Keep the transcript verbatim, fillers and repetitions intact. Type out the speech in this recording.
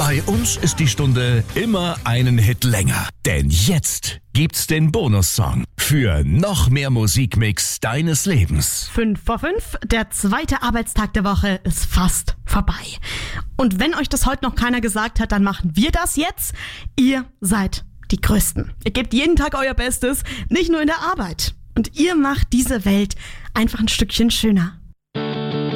Bei uns ist die Stunde immer einen Hit länger. Denn jetzt gibt's den Bonussong für noch mehr Musikmix deines Lebens. Fünf vor fünf, der zweite Arbeitstag der Woche ist fast vorbei. Und wenn euch das heute noch keiner gesagt hat, dann machen wir das jetzt. Ihr seid die Größten. Ihr gebt jeden Tag euer Bestes, nicht nur in der Arbeit. Und ihr macht diese Welt einfach ein Stückchen schöner.